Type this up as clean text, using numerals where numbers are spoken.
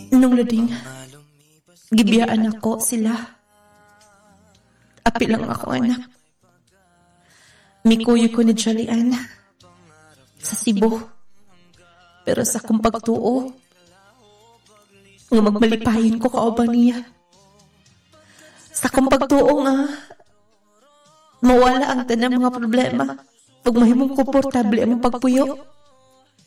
Nung lading, gibiyaan ako sila. Api lang ako, anak. Mikuyo ko ni Jolian sa Cebu. Pero sa kong pagtuo, nga magmalipayin ko kauban niya. Sa kong pagtuo nga, mawala ang tanang mga problema pag mahimong komportable ang pagpuyo.